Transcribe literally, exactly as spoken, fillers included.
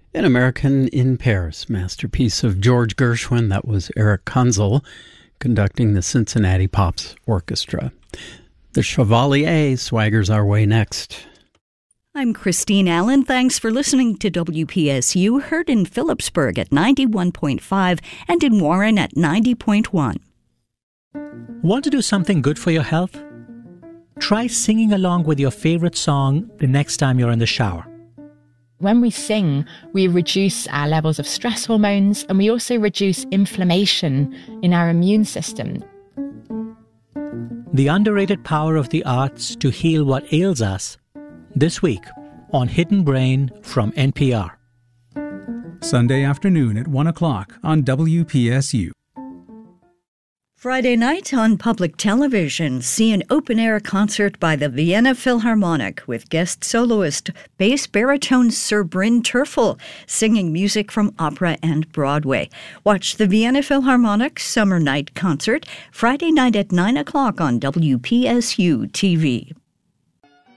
An American in Paris, masterpiece of George Gershwin. That was Eric Kunzel conducting the Cincinnati Pops Orchestra. The Chevalier swaggers our way next. I'm Christine Allen. Thanks for listening to W P S U, heard in Phillipsburg at ninety-one point five and in Warren at ninety point one. Want to do something good for your health? Try singing along with your favorite song the next time you're in the shower. When we sing, we reduce our levels of stress hormones and we also reduce inflammation in our immune system. The underrated power of the arts to heal what ails us, this week on Hidden Brain from N P R. Sunday afternoon at one o'clock on W P S U. Friday night on public television, see an open-air concert by the Vienna Philharmonic with guest soloist, bass baritone Sir Bryn Terfel, singing music from opera and Broadway. Watch the Vienna Philharmonic Summer Night Concert Friday night at nine o'clock on W P S U T V.